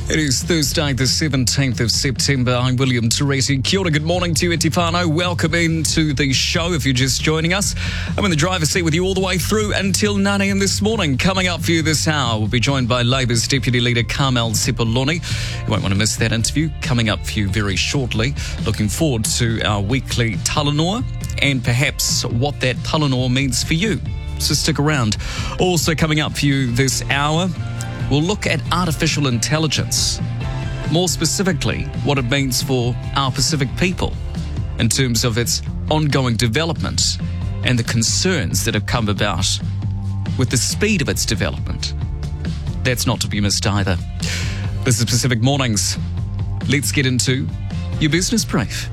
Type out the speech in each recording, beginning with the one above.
It is Thursday, the 17th of September. I'm William Teresi. Kia ora, good morning to you, Te Whānau. Welcome into the show if you're just joining us. I'm in the driver's seat with you all the way through until 9 a.m. this morning. Coming up for you this hour, we'll be joined by Labour's Deputy Leader Carmel Sepuloni. You won't want to miss that interview. Coming up for you very shortly. Looking forward to our weekly Talanoa and perhaps what that Talanoa means for you. So stick around. Also coming up for you this hour, we'll look at artificial intelligence, more specifically what it means for our Pacific people in terms of its ongoing development and the concerns that have come about with the speed of its development. That's not to be missed either. This is Pacific Mornings. Let's get into your business brief.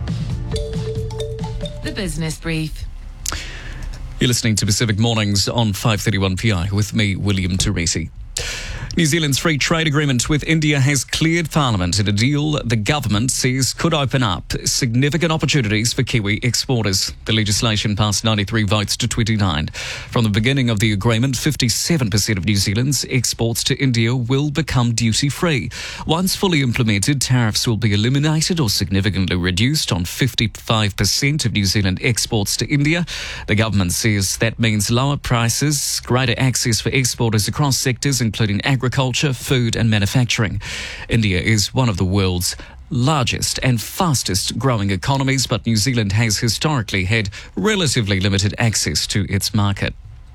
The Business Brief. You're listening to Pacific Mornings on 531 PI with me, William Teresi. New Zealand's free trade agreement with India has cleared Parliament in a deal the government says could open up significant opportunities for Kiwi exporters. The legislation passed 93 votes to 29. From the beginning of the agreement, 57% of New Zealand's exports to India will become duty-free. Once fully implemented, tariffs will be eliminated or significantly reduced on 55% of New Zealand exports to India. The government says that means lower prices, greater access for exporters across sectors, including agriculture, food and manufacturing. India is one of the world's largest and fastest growing economies, but New Zealand has historically had relatively limited access to its market.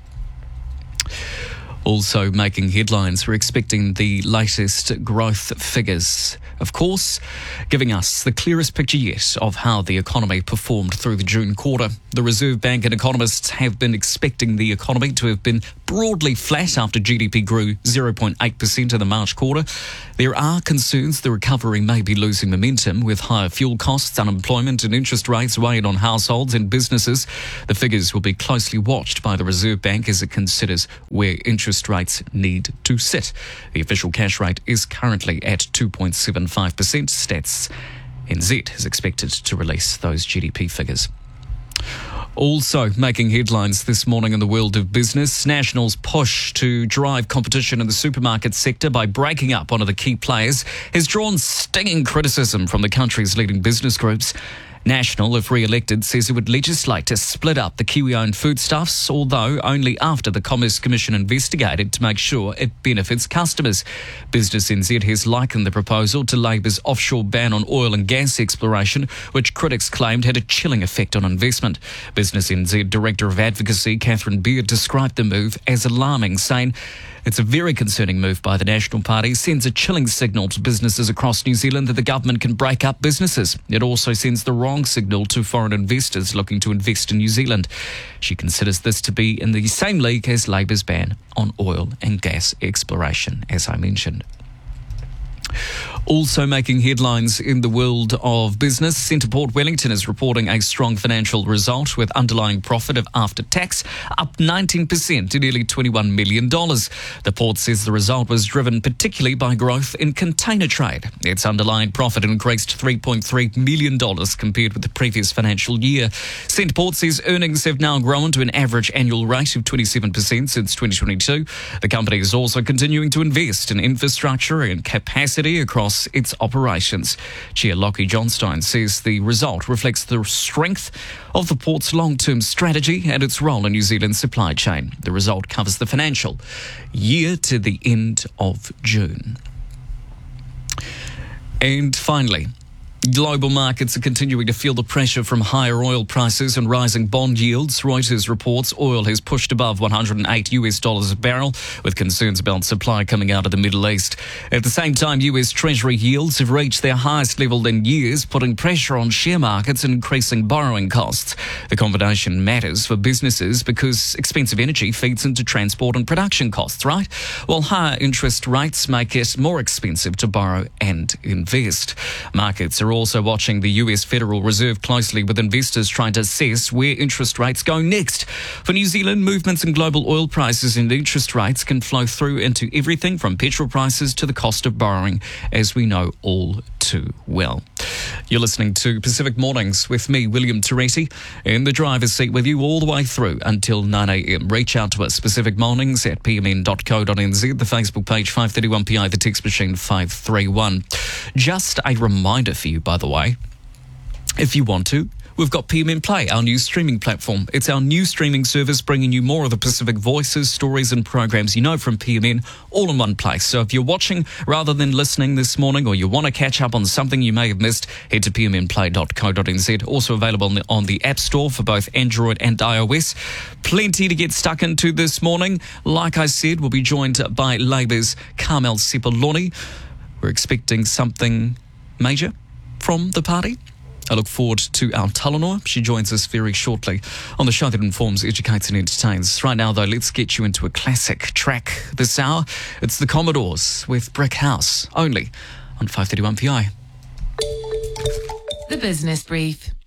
Also making headlines, we're expecting the latest growth figures. Of course, giving us the clearest picture yet of how the economy performed through the June quarter. The Reserve Bank and economists have been expecting the economy to have been broadly flat after GDP grew 0.8% in the March quarter. There are concerns the recovery may be losing momentum with higher fuel costs, unemployment and interest rates weighing on households and businesses. The figures will be closely watched by the Reserve Bank as it considers where interest rates need to sit. The official cash rate is currently at 2.75%. Stats NZ is expected to release those GDP figures. Also making headlines this morning in the world of business, National's push to drive competition in the supermarket sector by breaking up one of the key players has drawn stinging criticism from the country's leading business groups. National, if re-elected, says it would legislate to split up the Kiwi-owned foodstuffs, although only after the Commerce Commission investigated to make sure it benefits customers. Business NZ has likened the proposal to Labour's offshore ban on oil and gas exploration, which critics claimed had a chilling effect on investment. Business NZ Director of Advocacy, Catherine Beard, described the move as alarming, saying, "It's a very concerning move by the National Party, sends a chilling signal to businesses across New Zealand that the government can break up businesses. It also sends the wrong signal to foreign investors looking to invest in New Zealand." She considers this to be in the same league as Labour's ban on oil and gas exploration, as I mentioned. Also making headlines in the world of business, Centreport Wellington is reporting a strong financial result with underlying profit of after tax up 19% to nearly $21 million. The port says the result was driven particularly by growth in container trade. Its underlying profit increased $3.3 million compared with the previous financial year. Centreport says earnings have now grown to an average annual rate of 27% since 2022. The company is also continuing to invest in infrastructure and capacity across its operations. Chair Lockie Johnstone says the result reflects the strength of the port's long-term strategy and its role in New Zealand's supply chain. The result covers the financial year to the end of June. And finally, global markets are continuing to feel the pressure from higher oil prices and rising bond yields. Reuters reports oil has pushed above $108 a barrel, with concerns about supply coming out of the Middle East. At the same time, US Treasury yields have reached their highest level in years, putting pressure on share markets and increasing borrowing costs. The combination matters for businesses because expensive energy feeds into transport and production costs, right? While higher interest rates make it more expensive to borrow and invest. Markets are also watching the US Federal Reserve closely, with investors trying to assess where interest rates go next. For New Zealand, movements in global oil prices and interest rates can flow through into everything from petrol prices to the cost of borrowing, as we know all too well. You're listening to Pacific Mornings with me, William Teresi, in the driver's seat with you all the way through until 9 a.m. Reach out to us, Pacific Mornings at pmn.co.nz, the Facebook page 531PI, the text machine 531. Just a reminder for you, by the way, if you want to, we've got PMN Play, our new streaming platform. It's our new streaming service bringing you more of the Pacific voices, stories and programs you know from PMN all in one place. So if you're watching rather than listening this morning, or you want to catch up on something you may have missed, head to pmnplay.co.nz. Also available on the App Store for both Android and iOS. Plenty to get stuck into this morning. Like I said, we'll be joined by Labour's Carmel Sepuloni. We're expecting something major from the party. I look forward to our Talanoa. She joins us very shortly on the show that informs, educates and entertains. Right now, though, let's get you into a classic track this hour. It's the Commodores with Brick House, only on 531 PI. The Business Brief.